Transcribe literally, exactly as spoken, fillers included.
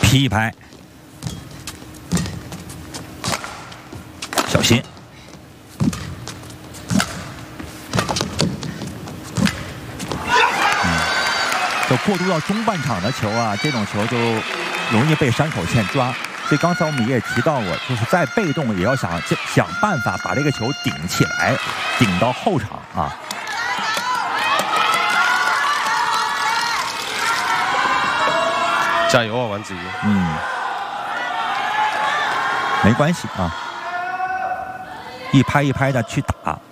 踢一拍，小心。嗯，就过渡到中半场的球啊，这种球就容易被山口茜抓。所以刚才我们也提到过，就是再被动也要想想办法把这个球顶起来，顶到后场啊。 加油啊，王子怡！ 嗯，没关系啊，一拍一拍的去打。